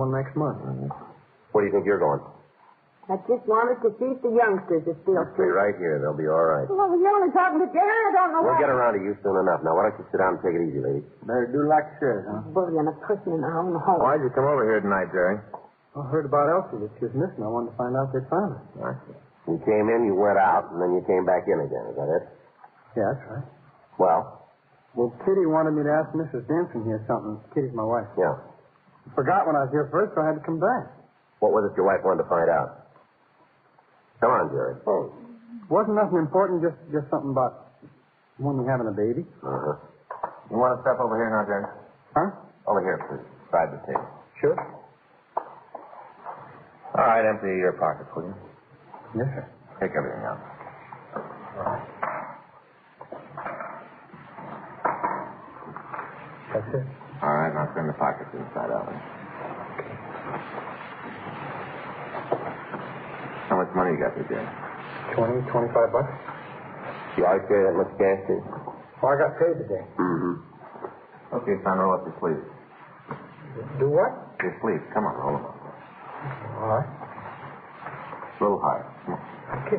next month. Mm-hmm. Where do you think you're going? I just wanted to see if the youngsters are still Stay right here. They'll be all right. Well, you're only talking to Jerry. I don't know We'll what. get around to you soon enough. Now, why don't you sit down and take it easy, lady? Better do like you said, huh? Bullying a person in our own home. Why'd you come over here tonight, Jerry? I heard about Elsie that she was missing. I wanted to find out if they found her. I see. You came in, you went out, and then you came back in again. Is that it? Yeah, that's right. Well? Well, Kitty wanted me to ask Mrs. Denson here something. Kitty's my wife. Yeah. I forgot when I was here first, so I had to come back. What was it your wife wanted to find out? Come on, Jerry. Oh, wasn't nothing important, just something about woman having a baby. Uh-huh. You want to step over here now, Jerry? Huh? Over here, please. Beside the table. Sure. All right, empty your pockets, will you? Yes, sir. Take everything out. That's it. All right, now turn the pockets inside out. How much money you got there, Jerry? $25. You always carry that much cash, too? Oh, I got paid today. Mm-hmm. Okay, son, roll up your sleeves. Do what? Your sleeves. Come on, roll them up. All right. A little higher. Come on. Okay.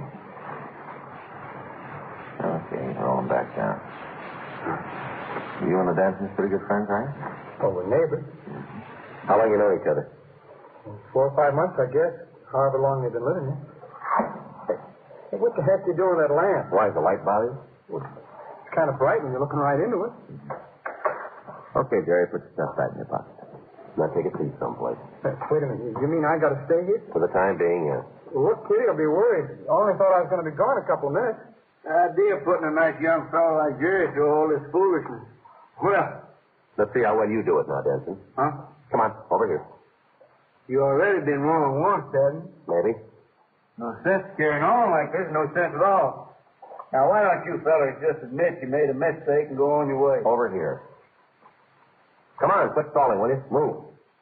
Okay, roll them back down. You and the Dansons pretty good friends, are you? Oh, we're neighbors. How long you know each other? 4 or 5 months, I guess. However long they've been living here. Hey, what the heck you doing with that lamp? Why, is the light bother you? Well, it's kind of bright when you're looking right into it. Okay, Jerry, put your stuff back in your pocket. Now take a seat someplace. Hey, wait a minute. You mean I got to stay here? For the time being, yes. Well, look, Kitty, I'll be worried. I only thought I was going to be gone a couple of minutes. The idea of putting a nice young fellow like Jerry through all this foolishness. Well, Let's see how well you do it now, Denson. huh? Come on, over here. You already been wrong once, haven't you? Maybe. No sense carrying on like this. No sense at all. Now, why don't you fellas just admit you made a mistake and go on your way? Over here. Come on, quit stalling, will you? Move.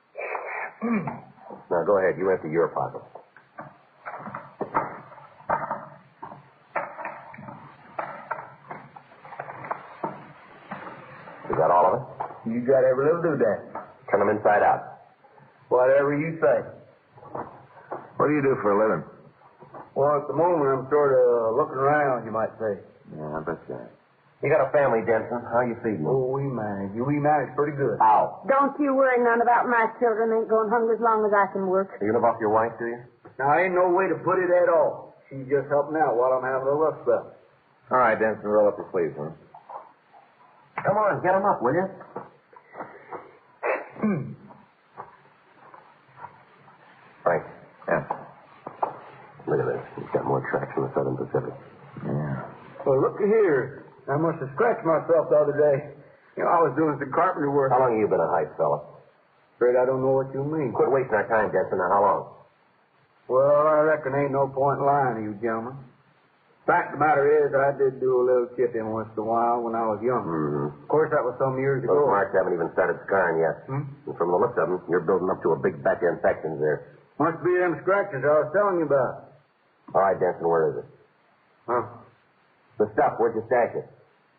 Now, go ahead. You empty your pocket. Is that all of it? You got every little doodad. Turn them inside out. Whatever you say. What do you do for a living? Well, at the moment, I'm sort of looking around, you might say. Yeah, I bet you. You got a family, Denson. How you feeding them? Oh, we manage. We manage pretty good. How? Don't you worry none about my children. Ain't going hungry as long as I can work. Do you live off your wife, do you? Now, ain't no way to put it at all. She's just helping out while I'm having a rough spell. All right, Denson, roll up your sleeves, huh? Come on, get them up, will you? Frank. Yeah. Look at this. He's got more tracks in the Southern Pacific. Yeah. Well, look here. I must have scratched myself the other day. You know, I was doing some carpenter work. How long have you been a hype fella? Afraid I don't know what you mean. Quit wasting our time, Denson. Now, how long? Well, I reckon ain't no point in lying to you, gentlemen. Fact of the matter is, I did do a little chipping once in a while when I was young. Mm-hmm. Of course, that was some years Those ago. marks haven't even started scarring yet. Hmm? And from the looks of them, you're building up to a big batch of infections there. Must be them scratches I was telling you about. All right, Denson, where is it? Huh? The stuff, where'd you stash it?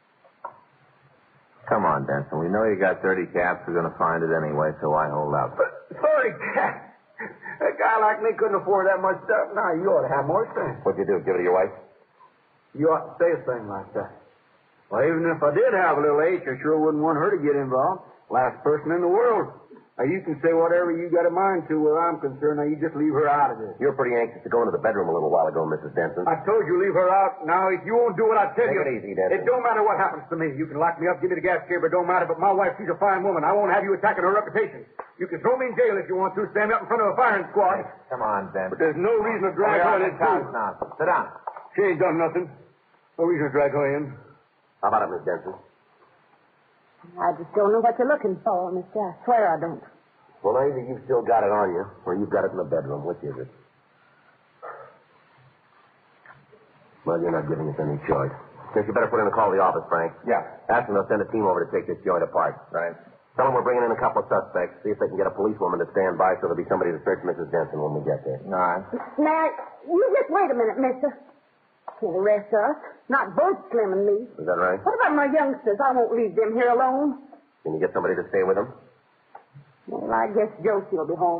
Come on, Denson. We know you got 30 caps. We're going to find it anyway, so why hold out? But, sorry, Cat. A guy like me couldn't afford that much stuff. Now, you ought to have more sense. What'd you do, give it to your wife? You ought to say a thing like that. Well, even if I did have a little H, I sure wouldn't want her to get involved. Last person in the world. Now, you can say whatever you got a mind to where I'm concerned. Now, you just leave her out of this. You were pretty anxious to go into the bedroom a little while ago, Mrs. Denson. I told you leave her out. Now, if you won't do what I tell Take you... it easy, Denson. It don't matter what happens to me. You can lock me up, give me the gas chamber, it don't matter. But my wife, she's a fine woman. I won't have you attacking her reputation. You can throw me in jail if you want to. Stand me up in front of a firing squad. Come on, Denson. But there's no reason to drag her in, too. now. Sit down. She ain't done nothing. No reason to drag her in. How about it, Miss Denson? I just don't know what you're looking for, mister. I swear I don't. Well, either you've still got it on you, or you've got it in the bedroom. Which is it? Well, you're not giving us any choice. Guess you better put in a call to the office, Frank. Yeah. Ask them to send a team over to take this joint apart. Right. Tell them we're bringing in a couple of suspects. See if they can get a policewoman to stand by so there'll be somebody to search Mrs. Denson when we get there. All right. Now, you just wait a minute, mister. Can't arrest us. Not both Slim and me. Is that right? What about my youngsters? I won't leave them here alone. Can you get somebody to stay with them? Well, I guess Josie will be home.